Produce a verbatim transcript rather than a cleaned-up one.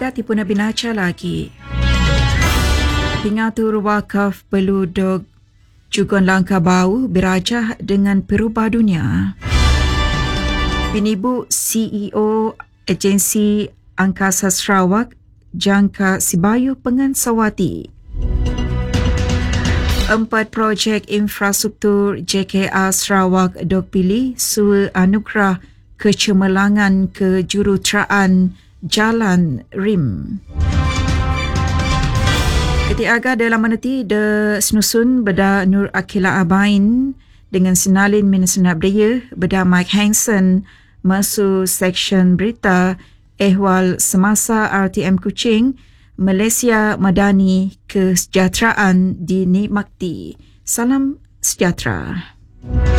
agak tipu nak binaca lagi. Pengatur wakaf perlu dog juga langkah bau berajah dengan perubah dunia. Penibu C E O Agensi Angkasa Sarawak jangka Sibayu Pengansawati. Empat projek infrastruktur J K R Sarawak dok pilih sua anugerah kecemerlangan kejuruteraan Jalan Rim. Ketiaga dalam meneti de senusun beda Nur Akila Abain dengan senalin Minister Berdaya beda Mike Hansen masuk seksyen berita ehwal semasa R T M Kuching Malaysia Madani Kesejahteraan dinikmati. Salam sejahtera.